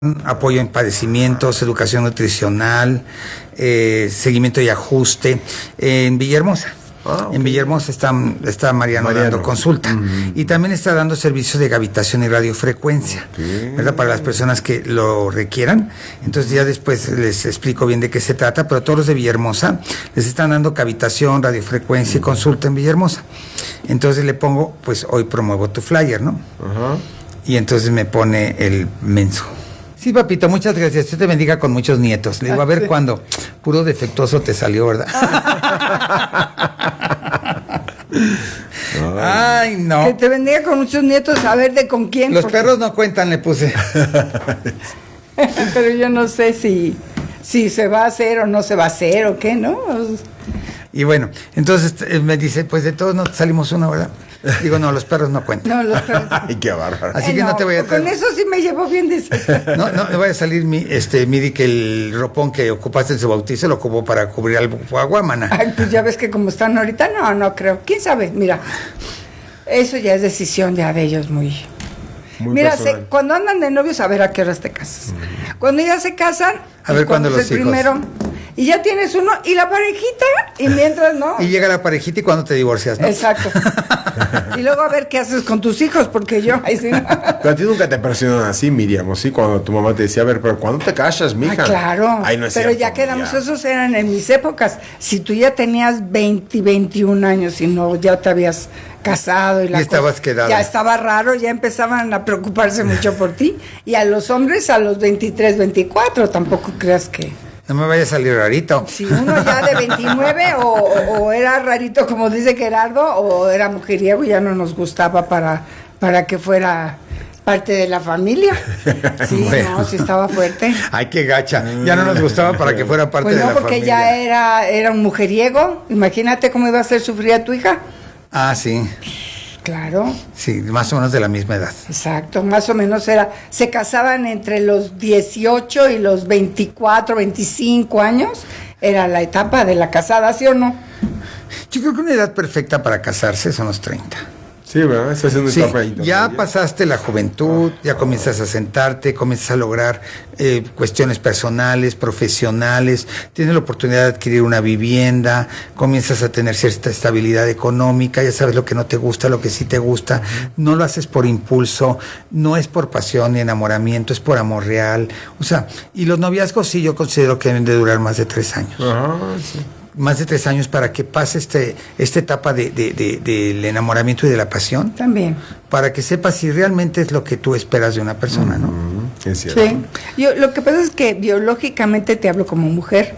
apoyo en padecimientos, educación nutricional, seguimiento y ajuste en Villahermosa. Okay. En Villahermosa está Mariano dando consulta. Y también está dando servicios de gravitación y radiofrecuencia, ¿verdad? Para las personas que lo requieran. Entonces ya después les explico bien de qué se trata, pero todos los de Villahermosa les están dando cavitación, radiofrecuencia y consulta en Villahermosa. Entonces le pongo, pues hoy promuevo tu flyer, ¿no? Y entonces me pone el menso. Sí, papito, muchas gracias. Dios te bendiga con muchos nietos. Le digo, a ver cuándo. Puro defectuoso te salió, ¿verdad? Ay, no. Que te bendiga con muchos nietos, a ver de con quién. Los perros no cuentan, le puse. Pero yo no sé si se va a hacer o no se va a hacer o qué, ¿no? Y bueno, entonces me dice, pues de todos no salimos uno, ¿verdad? Digo, no, los perros no cuentan. No, los perros. Ay, qué bárbaro. Así que no te voy a traer. Con eso sí me llevo bien de eso. No me vaya a salir midi que el ropón que ocupaste en su bautizo lo ocupó para cubrir al aguamana. Ay, pues ya ves que como están ahorita, no creo. ¿Quién sabe? Mira, eso ya es decisión ya de ellos muy mira, cuando andan de novios, a ver a qué horas te casas. Cuando ya se casan, a ver cuándo los hijos. Primero, y ya tienes uno, y la parejita, y mientras no. Y llega la parejita y cuando te divorcias, ¿no? Exacto. Y luego a ver qué haces con tus hijos, porque yo... Ay, sí. Pero a ti nunca te presionan así, Miriam, ¿sí? Cuando tu mamá te decía, a ver, pero ¿cuándo te casas, mija? Ay, claro. Ay, no es pero cierto, ya quedamos, esos eran en mis épocas. Si tú ya tenías 20, 21 años y no, ya te habías casado y estabas quedada. Ya estaba raro, ya empezaban a preocuparse mucho por ti. Y a los hombres a los 23, 24, tampoco creas que... No me vaya a salir rarito. Si uno ya de 29 o era rarito, como dice Gerardo, o era mujeriego, ya no nos gustaba para que fuera parte de la familia. Sí, bueno. No, sí estaba fuerte. Ay, qué gacha. Ya no nos gustaba para que fuera parte de la familia. Pues no, porque ya era un mujeriego. Imagínate cómo iba a hacer sufrir a tu hija. Ah, sí. Claro. Sí, más o menos de la misma edad. Exacto, más o menos se casaban entre los 18 y los 24, 25 años, era la etapa de la casada, ¿sí o no? Yo creo que una edad perfecta para casarse son los 30. Sí, ¿verdad? Esa es una etapa ahí. Ya pasaste la juventud, ya comienzas a sentarte, comienzas a lograr cuestiones personales, profesionales, tienes la oportunidad de adquirir una vivienda, comienzas a tener cierta estabilidad económica, ya sabes lo que no te gusta, lo que sí te gusta, no lo haces por impulso, no es por pasión ni enamoramiento, es por amor real. O sea, y los noviazgos sí yo considero que deben de durar más de 3 años. Ajá, sí. Más de 3 años para que pase esta etapa del enamoramiento y de la pasión. También. Para que sepas si realmente es lo que tú esperas de una persona, ¿no? Es cierto. Sí. Lo que pasa es que biológicamente te hablo como mujer.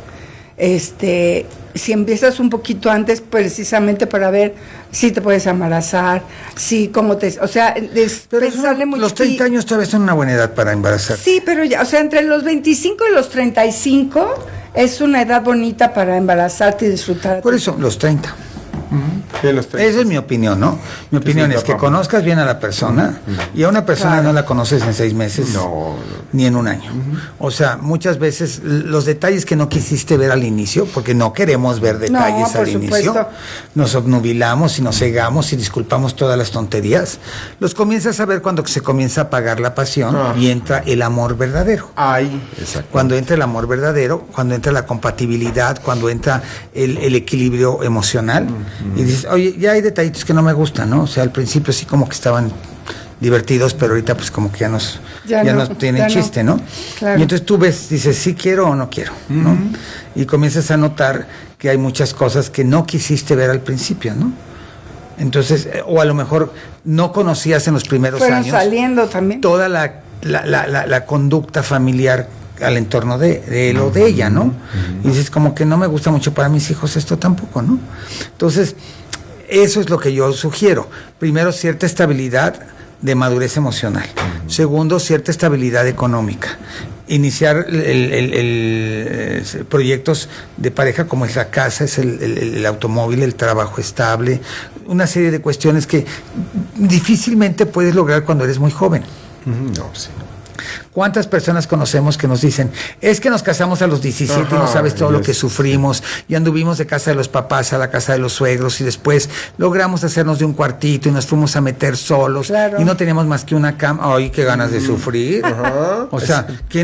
Si empiezas un poquito antes, precisamente para ver si te puedes embarazar, si cómo te... O sea, pensarle mucho. Los 30 años todavía son una buena edad para embarazar. Sí, pero ya, o sea, entre los 25 y los 35... es una edad bonita para embarazarte y disfrutar. Por eso, los 30. Sí, los 30. Esa es mi opinión, ¿no? Mi opinión es que conozcas bien a la persona y a una persona no la conoces en 6 meses ni en un año. O sea, muchas veces los detalles que no quisiste ver al inicio, porque no queremos ver detalles al inicio, nos obnubilamos y nos cegamos y disculpamos todas las tonterías, los comienzas a ver cuando se comienza a apagar la pasión y entra el amor verdadero. Ay, exacto. Cuando entra el amor verdadero, cuando entra la compatibilidad, cuando entra el equilibrio emocional. Y dices, oye, ya hay detallitos que no me gustan, ¿no? O sea, al principio sí como que estaban divertidos, pero ahorita pues como que ya no tienen chiste, ¿no? Claro. Y entonces tú ves, dices, sí quiero o no quiero, ¿no? Y comienzas a notar que hay muchas cosas que no quisiste ver al principio, ¿no? Entonces, o a lo mejor no conocías en los primeros años saliendo también toda la conducta familiar al entorno de él o de ella, ¿no? Y dices, como que no me gusta mucho para mis hijos esto tampoco, ¿no? Entonces, eso es lo que yo sugiero. Primero, cierta estabilidad de madurez emocional. Segundo, cierta estabilidad económica. Iniciar proyectos de pareja como es la casa, es el automóvil, el trabajo estable, una serie de cuestiones que difícilmente puedes lograr cuando eres muy joven. No, sí. ¿Cuántas personas conocemos que nos dicen, es que nos casamos a los 17 y no sabes todo lo que sufrimos, y anduvimos de casa de los papás a la casa de los suegros, y después logramos hacernos de un cuartito y nos fuimos a meter solos, y no teníamos más que una cama? ¡Ay, qué ganas de sufrir! O sea, ¿quién